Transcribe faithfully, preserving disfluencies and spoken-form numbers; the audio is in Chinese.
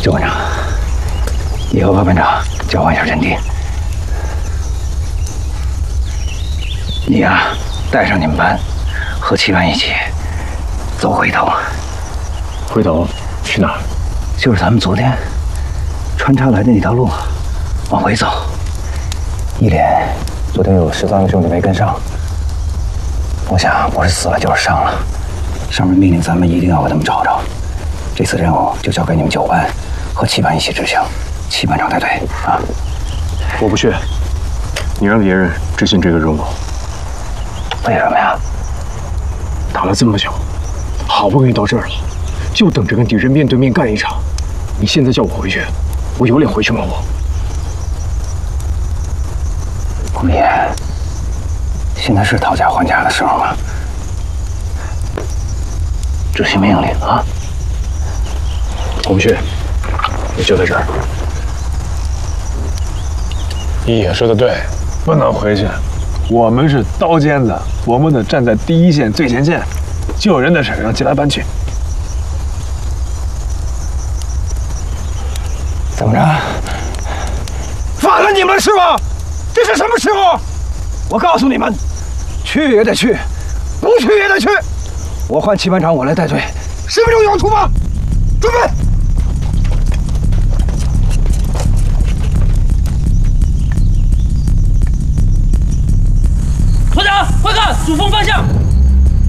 周班长，你和何班长交换一下阵地。你呀，带上你们班和七班一起走回头。 回头去哪儿？ 就是咱们昨天穿插来的那条路，往回走。一连昨天有十三个兄弟没跟上，我想不是死了就是伤了。上面命令咱们一定要把他们找着。这次任务就交给你们九班和七班一起执行，七班长带队啊！ 我不去，你让别人执行这个任务。 为什么呀？ 打了这么久，好不容易到这儿了，就等着跟敌人面对面干一场。你现在叫我回去，我有脸回去吗？我。 顾爷，现在是讨价还价的时候吗？执行命令啊！ 我不去，你就在这儿。 一野说的对，不能回去。我们是刀尖子，我们得站在第一线最前线，救人的事让季来班去。 怎么着？ 反了你们是吗？这是什么时候？我告诉你们，去也得去，不去也得去。我换七班长，我来带队。十分钟以后出发，准备。